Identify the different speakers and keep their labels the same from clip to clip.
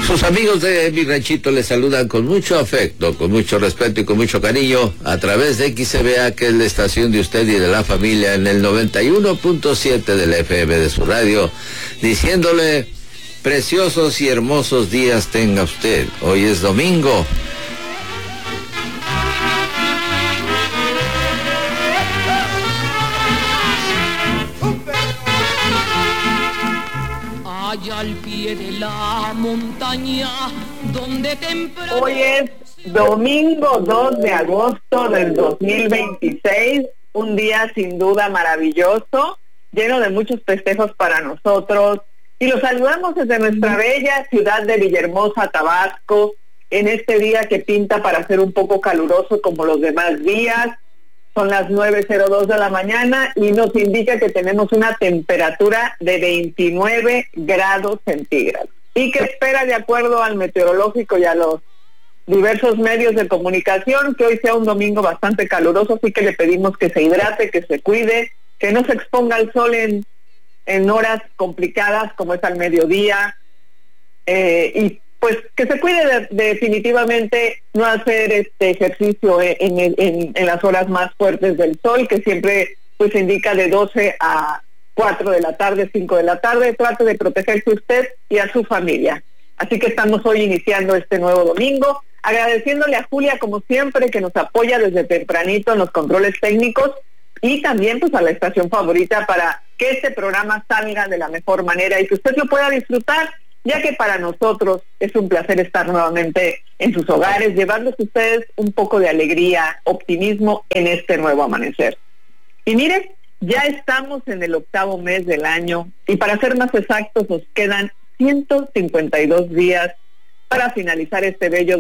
Speaker 1: Sus amigos de Mi Ranchito les saludan con mucho afecto, con mucho respeto y con mucho cariño a través de XCBA, que es la estación de usted y de la familia, en el 91.7 del FM de su radio, diciéndole: preciosos y hermosos días tenga usted. Hoy es domingo.
Speaker 2: Allá al pie de la montaña, donde temprano...
Speaker 3: Hoy es domingo 2 de agosto del 2026, un día sin duda maravilloso, lleno de muchos festejos para nosotros, y los saludamos desde nuestra bella ciudad de Villahermosa, Tabasco, en este día que pinta para ser un poco caluroso como los demás días. Son las 9:02 de la mañana y nos indica que tenemos una temperatura de 29 grados centígrados. Y que espera, de acuerdo al meteorológico y a los diversos medios de comunicación, que hoy sea un domingo bastante caluroso, así que le pedimos que se hidrate, que se cuide, que no se exponga al sol en horas complicadas como es al mediodía, y pues que se cuide definitivamente no hacer este ejercicio en las horas más fuertes del sol, que siempre pues indica de 12 a 4 de la tarde, 5 de la tarde. Trate de protegerse usted y a su familia. Así que estamos hoy iniciando este nuevo domingo, agradeciéndole a Julia como siempre, que nos apoya desde tempranito en los controles técnicos, y también pues a la estación favorita para que este programa salga de la mejor manera y que usted lo pueda disfrutar, ya que para nosotros es un placer estar nuevamente en sus hogares, llevándoles a ustedes un poco de alegría, optimismo en este nuevo amanecer. Y miren, ya estamos en el 8º mes del año, y para ser más exactos nos quedan 152 días para finalizar este bello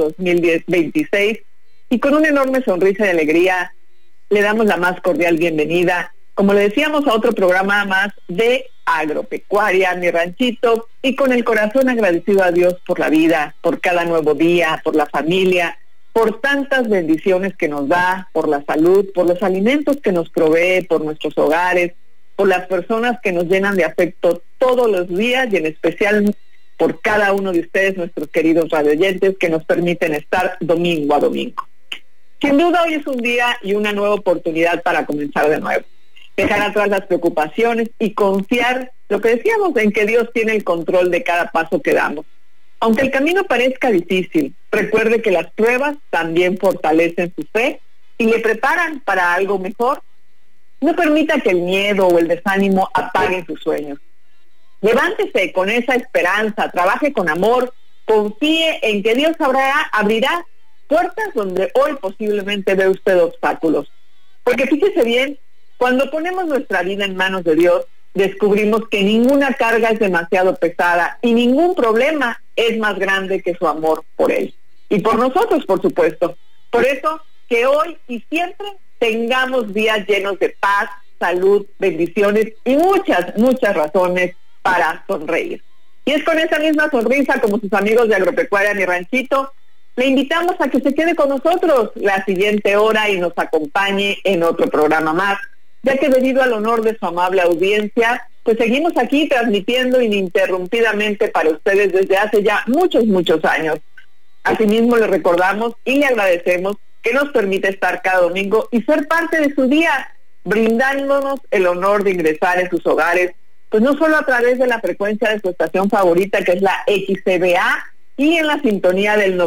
Speaker 3: 2026, y con una enorme sonrisa de alegría le damos la más cordial bienvenida, como le decíamos, a otro programa más de Agropecuaria, Mi Ranchito, y con el corazón agradecido a Dios por la vida, por cada nuevo día, por la familia, por tantas bendiciones que nos da, por la salud, por los alimentos que nos provee, por nuestros hogares, por las personas que nos llenan de afecto todos los días, y en especial por cada uno de ustedes, nuestros queridos radioyentes, que nos permiten estar domingo a domingo. Sin duda hoy es un día y una nueva oportunidad para comenzar de nuevo. Dejar atrás las preocupaciones y confiar, lo que decíamos, en que Dios tiene el control de cada paso que damos. Aunque el camino parezca difícil, recuerde que las pruebas también fortalecen su fe y le preparan para algo mejor. No permita que el miedo o el desánimo apaguen sus sueños. Levántese con esa esperanza, trabaje con amor, confíe en que Dios abrirá puertas donde hoy posiblemente ve usted obstáculos. Porque fíjese bien, cuando ponemos nuestra vida en manos de Dios, descubrimos que ninguna carga es demasiado pesada y ningún problema es más grande que su amor por Él. Y por nosotros, por supuesto. Por eso, que hoy y siempre tengamos días llenos de paz, salud, bendiciones y muchas, muchas razones para sonreír. Y es con esa misma sonrisa, como sus amigos de Agropecuaria Mi Ranchito, le invitamos a que se quede con nosotros la siguiente hora y nos acompañe en otro programa más, ya que debido al honor de su amable audiencia, pues seguimos aquí transmitiendo ininterrumpidamente para ustedes desde hace ya muchos, muchos años. Asimismo, le recordamos y le agradecemos que nos permite estar cada domingo y ser parte de su día, brindándonos el honor de ingresar en sus hogares, pues no solo a través de la frecuencia de su estación favorita, que es la XCBA, y en la sintonía del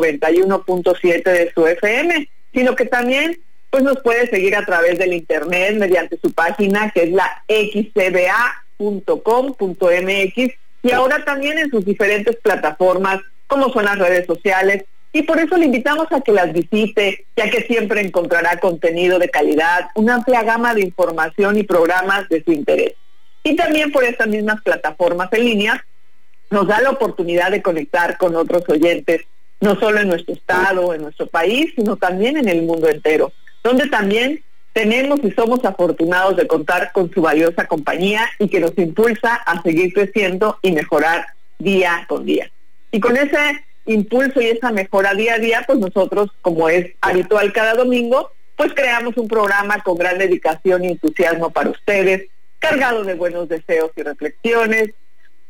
Speaker 3: 91.7 de su FM, sino que también pues nos puede seguir a través del internet mediante su página, que es la xcba.com.mx, y ahora también en sus diferentes plataformas, como son las redes sociales, y por eso le invitamos a que las visite, ya que siempre encontrará contenido de calidad, una amplia gama de información y programas de su interés. Y también por estas mismas plataformas en línea, nos da la oportunidad de conectar con otros oyentes, no solo en nuestro estado, en nuestro país, sino también en el mundo entero, donde también tenemos y somos afortunados de contar con su valiosa compañía y que nos impulsa a seguir creciendo y mejorar día con día. Y con ese impulso y esa mejora día a día, pues nosotros, como es habitual cada domingo, pues creamos un programa con gran dedicación y entusiasmo para ustedes, cargado de buenos deseos y reflexiones,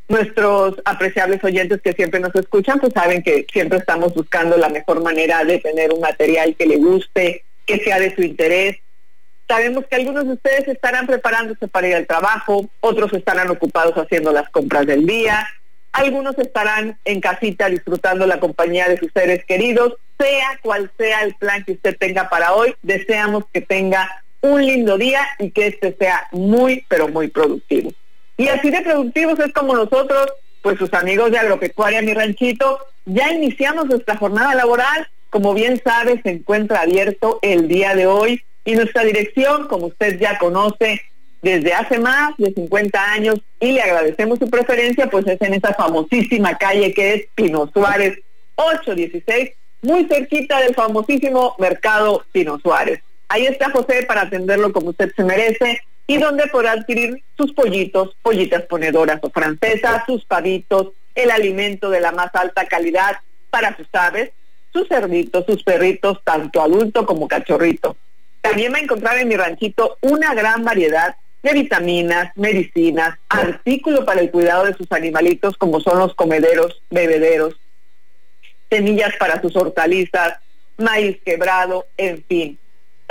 Speaker 3: Nuestros apreciables oyentes que siempre nos escuchan, pues saben que siempre estamos buscando la mejor manera de tener un material que le guste, que sea de su interés. Sabemos que algunos de ustedes estarán preparándose para ir al trabajo, otros estarán ocupados haciendo las compras del día, algunos estarán en casita disfrutando la compañía de sus seres queridos. Sea cual sea el plan que usted tenga para hoy, deseamos que tenga un lindo día y que este sea muy, pero muy productivo. Y así de productivos es como nosotros, pues sus amigos de Agropecuaria Mi Ranchito, ya iniciamos nuestra jornada laboral. Como bien sabe, se encuentra abierto el día de hoy y nuestra dirección, como usted ya conoce, desde hace más de 50 años, y le agradecemos su preferencia, pues es en esa famosísima calle que es Pino Suárez 816, muy cerquita del famosísimo Mercado Pino Suárez. Ahí está José para atenderlo como usted se merece, y donde podrá adquirir sus pollitos, pollitas ponedoras o francesas, sus pavitos, el alimento de la más alta calidad para sus aves, sus cerditos, sus perritos, tanto adulto como cachorrito. También va a encontrar en Mi Ranchito una gran variedad de vitaminas, medicinas, artículos para el cuidado de sus animalitos, como son los comederos, bebederos, semillas para sus hortalizas, maíz quebrado, en fin.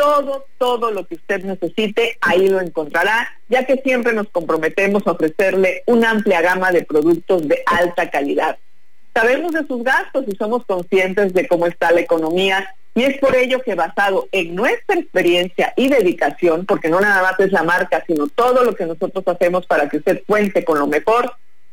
Speaker 3: Todo lo que usted necesite, ahí lo encontrará, ya que siempre nos comprometemos a ofrecerle una amplia gama de productos de alta calidad. Sabemos de sus gastos y somos conscientes de cómo está la economía, y es por ello que, basado en nuestra experiencia y dedicación, porque no nada más es la marca, sino todo lo que nosotros hacemos para que usted cuente con lo mejor,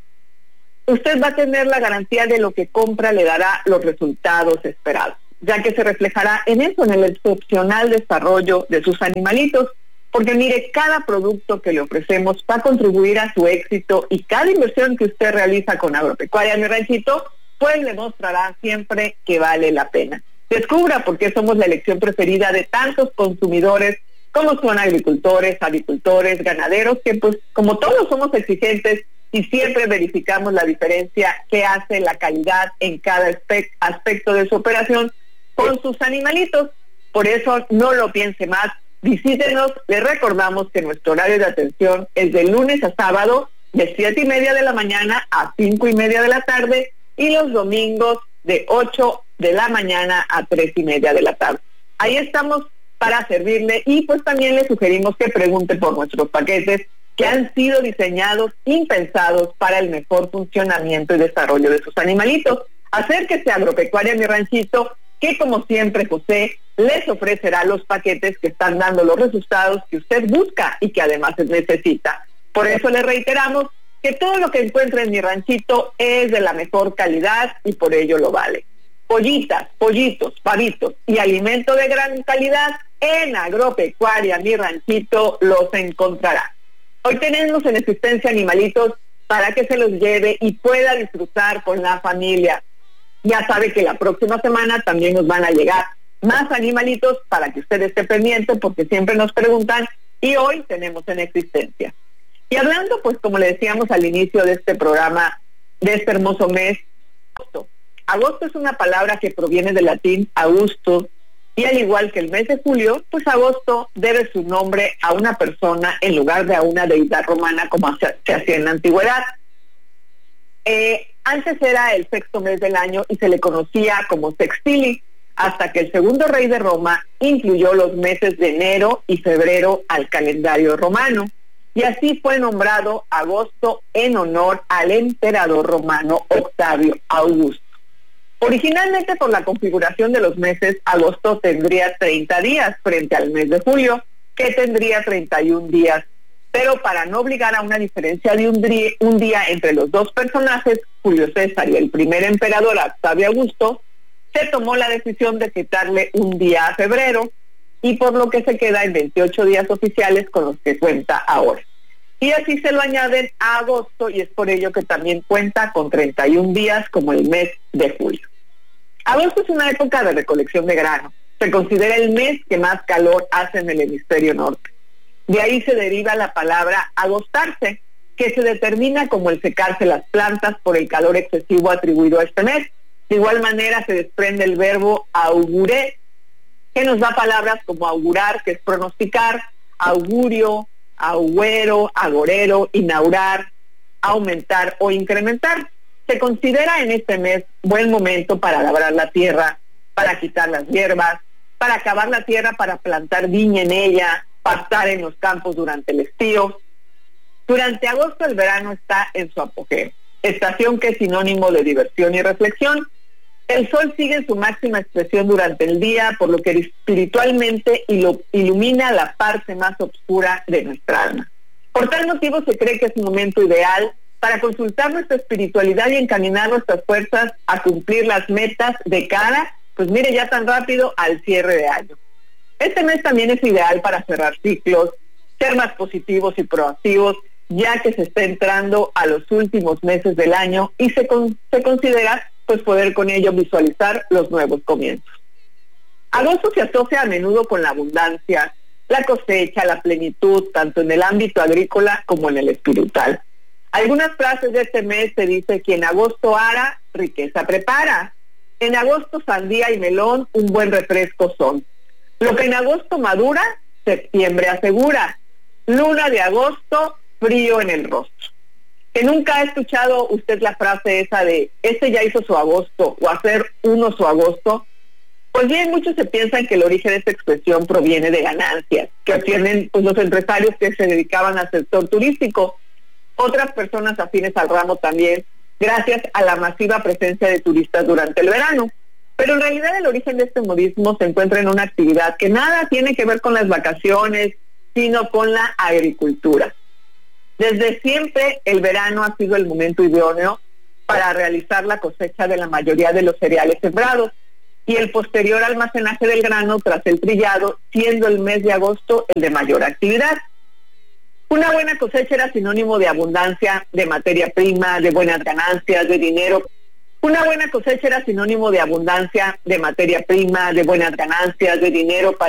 Speaker 3: usted va a tener la garantía de lo que compra le dará los resultados esperados, ya que se reflejará en eso, en el excepcional desarrollo de sus animalitos, porque mire, cada producto que le ofrecemos va a contribuir a su éxito, y cada inversión que usted realiza con Agropecuaria Mi Ranchito, pues le mostrará siempre que vale la pena. Descubra por qué somos la elección preferida de tantos consumidores, como son agricultores, avicultores, ganaderos, que pues como todos somos exigentes y siempre verificamos la diferencia que hace la calidad en cada aspecto de su operación con sus animalitos. Por eso no lo piense más, visítenos. Les recordamos que nuestro horario de atención es de lunes a sábado de 7:30 de la mañana a 5:30 de la tarde, y los domingos de 8 de la mañana a 3:30 de la tarde. Ahí estamos para servirle, y pues también le sugerimos que pregunte por nuestros paquetes que han sido diseñados y pensados para el mejor funcionamiento y desarrollo de sus animalitos. Acérquese a Agropecuaria Mi Ranchito, que como siempre José les ofrecerá los paquetes que están dando los resultados que usted busca y que además necesita. Por eso le reiteramos que todo lo que encuentre en Mi Ranchito es de la mejor calidad, y por ello lo vale. Pollitas, pollitos, pavitos y alimento de gran calidad, en Agropecuaria Mi Ranchito los encontrará. Hoy tenemos en existencia animalitos para que se los lleve y pueda disfrutar con la familia. Ya sabe que la próxima semana también nos van a llegar más animalitos para que usted esté pendiente, porque siempre nos preguntan, y hoy tenemos en existencia. Y hablando, pues como le decíamos al inicio de este programa, de este hermoso mes, agosto. Agosto es una palabra que proviene del latín augusto, y al igual que el mes de julio, pues agosto debe su nombre a una persona en lugar de a una deidad romana, como se hacía en la antigüedad. Antes era el sexto mes del año y se le conocía como sextili, hasta que el segundo rey de Roma incluyó los meses de enero y febrero al calendario romano, y así fue nombrado agosto en honor al emperador romano Octavio Augusto. Originalmente, por la configuración de los meses, agosto tendría 30 días frente al mes de julio, que tendría 31 días. Pero para no obligar a una diferencia de un día entre los dos personajes, Julio César y el primer emperador Octavio Augusto, se tomó la decisión de quitarle un día a febrero, y por lo que se queda en 28 días oficiales con los que cuenta ahora. Y así se lo añaden a agosto, y es por ello que también cuenta con 31 días como el mes de julio. Agosto es una época de recolección de grano. Se considera el mes que más calor hace en el hemisferio norte. De ahí se deriva la palabra agostarse, que se determina como el secarse las plantas por el calor excesivo atribuido a este mes. De igual manera se desprende el verbo auguré, que nos da palabras como augurar, que es pronosticar, augurio, agüero, agorero, inaugurar, aumentar o incrementar. Se considera en este mes buen momento para labrar la tierra, para quitar las hierbas, para cavar la tierra, para plantar viña en ella, pastar en los campos durante el estío. Durante agosto el verano está en su apogeo, estación que es sinónimo de diversión y reflexión. El sol sigue en su máxima expresión durante el día, por lo que espiritualmente ilumina la parte más oscura de nuestra alma. Por tal motivo se cree que es un momento ideal para consultar nuestra espiritualidad y encaminar nuestras fuerzas a cumplir las metas de cara, pues mire, ya tan rápido al cierre de año. Este mes también es ideal para cerrar ciclos, ser más positivos y proactivos, ya que se está entrando a los últimos meses del año y se considera pues poder con ello visualizar los nuevos comienzos. Agosto se asocia a menudo con la abundancia, la cosecha, la plenitud, tanto en el ámbito agrícola como en el espiritual. Algunas frases de este mes se dice que en agosto ara, riqueza prepara. En agosto sandía y melón, un buen refresco son. Lo que en agosto madura, septiembre asegura. Luna de agosto, frío en el rostro. Que nunca ha escuchado usted la frase esa de este ya hizo su agosto o hacer uno su agosto. Pues bien, muchos se piensan que el origen de esta expresión proviene de ganancias que obtienen pues los empresarios que se dedicaban al sector turístico. Otras personas afines al ramo también, gracias a la masiva presencia de turistas durante el verano. Pero en realidad el origen de este modismo se encuentra en una actividad que nada tiene que ver con las vacaciones, sino con la agricultura. Desde siempre el verano ha sido el momento idóneo para realizar la cosecha de la mayoría de los cereales sembrados y el posterior almacenaje del grano tras el trillado, siendo el mes de agosto el de mayor actividad. Una buena cosecha era sinónimo de abundancia, de materia prima, de buenas ganancias, de dinero. Una buena cosecha era sinónimo de abundancia, de materia prima, de buenas ganancias, de dinero para